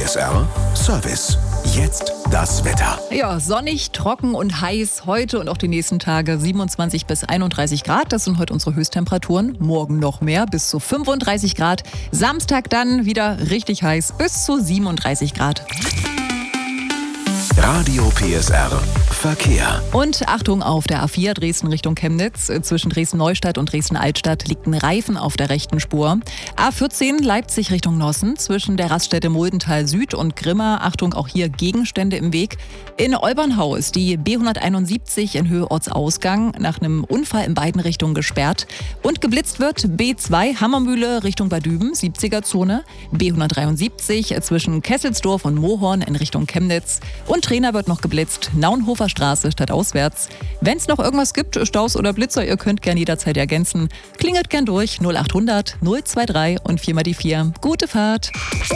PSR Service. Jetzt das Wetter. Ja, sonnig, trocken und heiß heute und auch die nächsten Tage 27 bis 31 Grad. Das sind heute unsere Höchsttemperaturen. Morgen noch mehr, bis zu 35 Grad. Samstag dann wieder richtig heiß, bis zu 37 Grad. Radio PSR Verkehr. Und Achtung auf der A4 Dresden Richtung Chemnitz. Zwischen Dresden-Neustadt und Dresden-Altstadt liegt ein Reifen auf der rechten Spur. A14 Leipzig Richtung Nossen. Zwischen der Raststätte Muldental Süd und Grimma. Achtung, auch hier Gegenstände im Weg. In Olbernhau ist die B171 in Höhe Ortsausgang nach einem Unfall in beiden Richtungen gesperrt. Und geblitzt wird B2 Hammermühle Richtung Bad Düben, 70er-Zone. B173 zwischen Kesselsdorf und Mohorn in Richtung Chemnitz. Und Trainer wird noch geblitzt, Naunhofer Straße stadtauswärts. Wenn es noch irgendwas gibt, Staus oder Blitzer, ihr könnt gerne jederzeit ergänzen. Klingelt gern durch 0800 023 und 4 mal die 4. Gute Fahrt!